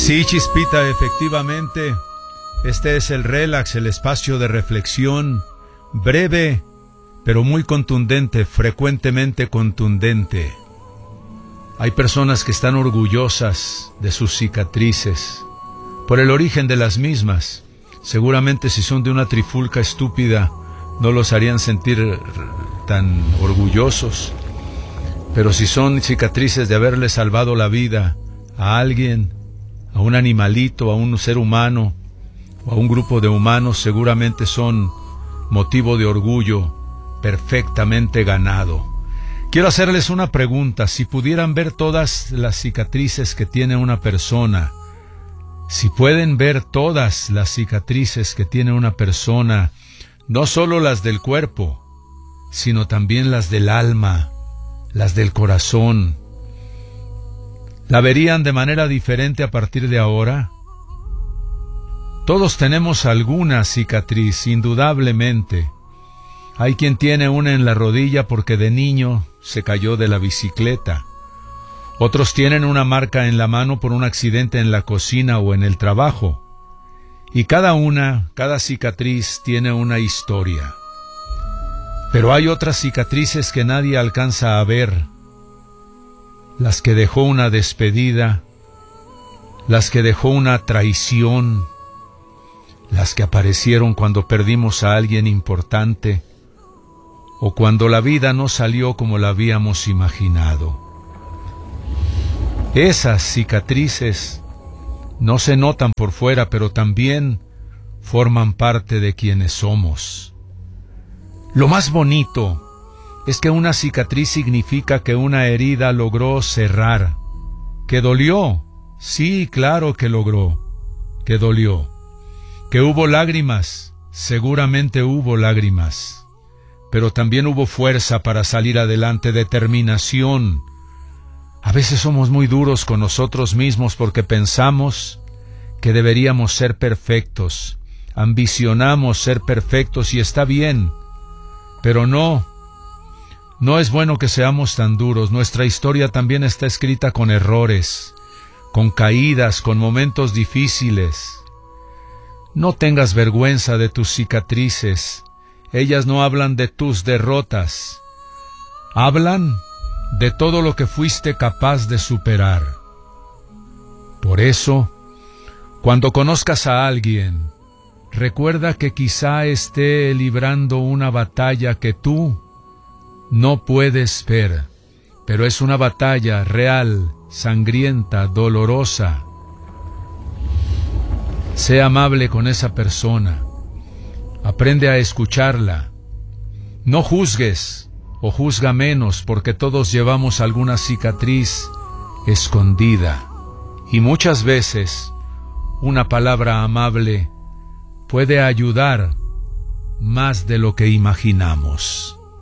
Sí, Chispita, efectivamente. Este es el Relax, el espacio de reflexión, breve, pero muy contundente, frecuentemente contundente. Hay personas que están orgullosas de sus cicatrices, por el origen de las mismas. Seguramente si son de una trifulca estúpida, no los harían sentir tan orgullosos. Pero si son cicatrices de haberle salvado la vida a alguien, a un animalito, a un ser humano, o a un grupo de humanos, seguramente son motivo de orgullo perfectamente ganado. Quiero hacerles una pregunta. Si pudieran ver todas las cicatrices que tiene una persona, si pueden ver todas las cicatrices que tiene una persona, no solo las del cuerpo, sino también las del alma, las del corazón, ¿la verían de manera diferente a partir de ahora? Todos tenemos alguna cicatriz, indudablemente. Hay quien tiene una en la rodilla porque de niño se cayó de la bicicleta. Otros tienen una marca en la mano por un accidente en la cocina o en el trabajo. Y cada cicatriz tiene una historia. Pero hay otras cicatrices que nadie alcanza a ver. Las que dejó una despedida, las que dejó una traición, las que aparecieron cuando perdimos a alguien importante o cuando la vida no salió como la habíamos imaginado. Esas cicatrices no se notan por fuera, pero también forman parte de quienes somos. Lo más bonito es que una cicatriz significa que una herida logró cerrar, que dolió, sí, claro que logró, que dolió, que hubo lágrimas, seguramente hubo lágrimas, pero también hubo fuerza para salir adelante, determinación. A veces somos muy duros con nosotros mismos porque pensamos que deberíamos ser perfectos, ambicionamos ser perfectos y está bien, pero no es bueno que seamos tan duros. Nuestra historia también está escrita con errores, con caídas, con momentos difíciles. No tengas vergüenza de tus cicatrices. Ellas no hablan de tus derrotas. Hablan de todo lo que fuiste capaz de superar. Por eso, cuando conozcas a alguien, recuerda que quizá esté librando una batalla que tú no puedes ver, pero es una batalla real, sangrienta, dolorosa. Sé amable con esa persona. Aprende a escucharla. No juzgues o juzga menos, porque todos llevamos alguna cicatriz escondida. Y muchas veces una palabra amable puede ayudar más de lo que imaginamos.